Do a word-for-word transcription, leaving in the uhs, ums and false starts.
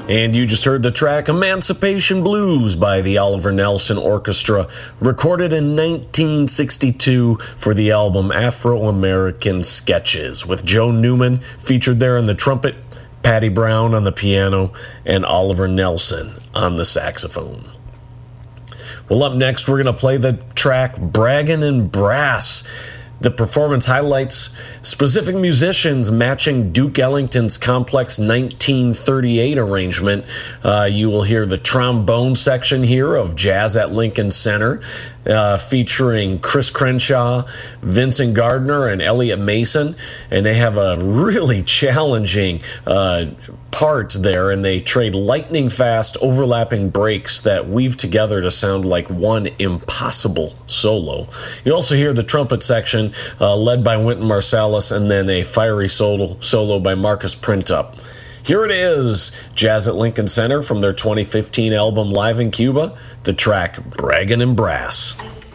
And you just heard the track Emancipation Blues by the Oliver Nelson Orchestra, recorded in nineteen sixty-two for the album Afro-American Sketches, with Joe Newman featured there on the trumpet, Patty Brown on the piano, and Oliver Nelson on the saxophone. Well, up next, we're going to play the track Braggin' in Brass. The performance highlights specific musicians matching Duke Ellington's complex nineteen thirty-eight arrangement. Uh, you will hear the trombone section here of Jazz at Lincoln Center, uh, featuring Chris Crenshaw, Vincent Gardner, and Elliot Mason. And they have a really challenging uh, part there, and they trade lightning-fast, overlapping breaks that weave together to sound like one impossible solo. You also hear the trumpet section, uh, led by Wynton Marsalis, and then a fiery solo, solo by Marcus Printup. Here it is, Jazz at Lincoln Center from their twenty fifteen album Live in Cuba, the track Braggin' in Brass.